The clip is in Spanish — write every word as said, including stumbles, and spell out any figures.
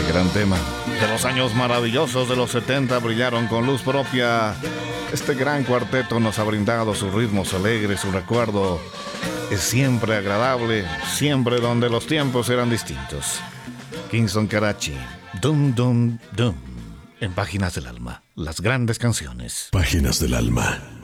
Gran tema. De los años maravillosos de los setenta brillaron con luz propia. Este gran cuarteto nos ha brindado sus ritmos alegres, su recuerdo es siempre agradable, siempre donde los tiempos eran distintos. Kingston Karachi, Dum Dum Dum. En Páginas del Alma, las grandes canciones. Páginas del Alma.